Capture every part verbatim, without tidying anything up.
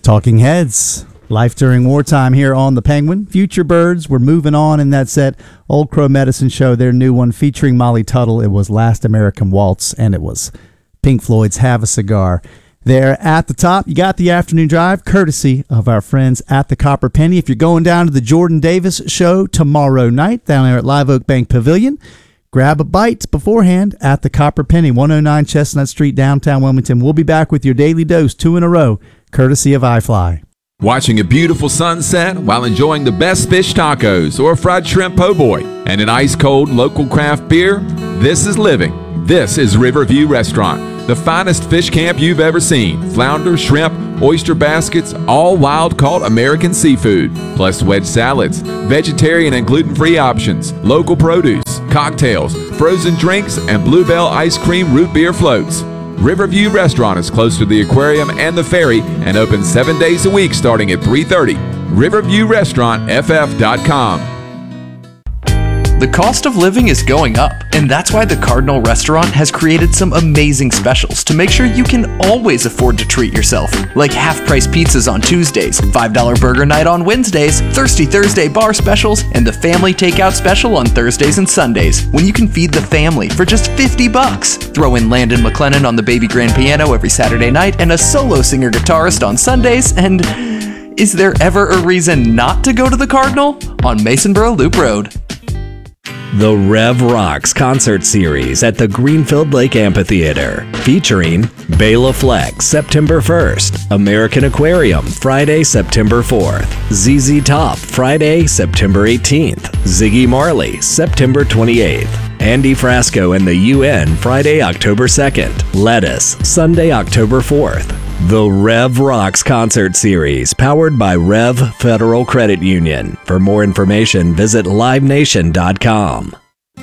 Talking Heads, Life During Wartime here on the Penguin. Future Birds, we're moving on in that set. Old Crow Medicine Show, their new one featuring Molly Tuttle. It was Last American Waltz, and it was Pink Floyd's Have a Cigar. There at the top, you got the afternoon drive, courtesy of our friends at the Copper Penny. If you're going down to the Jordan Davis show tomorrow night down there at Live Oak Bank Pavilion, grab a bite beforehand at the Copper Penny, one oh nine Chestnut Street, downtown Wilmington. We'll be back with your daily dose, two in a row, courtesy of iFly. Watching a beautiful sunset while enjoying the best fish tacos or fried shrimp po' boy and an ice-cold local craft beer? This is living. This is Riverview Restaurant, the finest fish camp you've ever seen. Flounder, shrimp, oyster baskets, all wild-caught American seafood, plus wedge salads, vegetarian and gluten-free options, local produce, cocktails, frozen drinks, and Bluebell ice cream root beer floats. Riverview Restaurant is close to the aquarium and the ferry and open seven days a week starting at three thirty. riverview restaurant f f dot com. The cost of living is going up, and that's why the Cardinal Restaurant has created some amazing specials to make sure you can always afford to treat yourself. Like half-price pizzas on Tuesdays, five dollar burger night on Wednesdays, Thirsty Thursday bar specials, and the family takeout special on Thursdays and Sundays, when you can feed the family for just fifty bucks. Throw in Landon McLennan on the baby grand piano every Saturday night and a solo singer-guitarist on Sundays, and is there ever a reason not to go to the Cardinal? On Masonboro Loop Road. The Rev Rocks concert series at the Greenfield Lake Amphitheater, featuring Bela Fleck, September first, American Aquarium, Friday, September fourth, Z Z Top, Friday, September eighteenth, Ziggy Marley, September twenty-eighth, Andy Frasco and the U N, Friday, October second, Lettuce, Sunday, October fourth. The Rev Rocks concert series, powered by Rev Federal Credit Union. For more information, visit live nation dot com.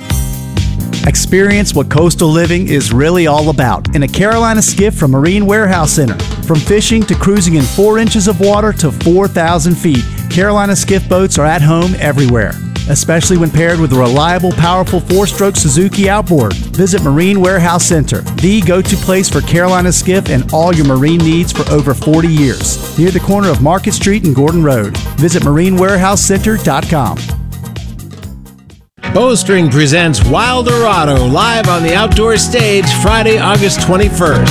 Experience what coastal living is really all about in a Carolina skiff from Marine Warehouse Center. From fishing to cruising in four inches of water to four thousand feet, Carolina skiff boats are at home everywhere, especially when paired with a reliable, powerful four-stroke Suzuki outboard. Visit Marine Warehouse Center, the go-to place for Carolina skiff and all your marine needs for over forty years. Near the corner of Market Street and Gordon Road. Visit marine warehouse center dot com. Bowstring presents Wildorado live on the outdoor stage Friday, August twenty-first.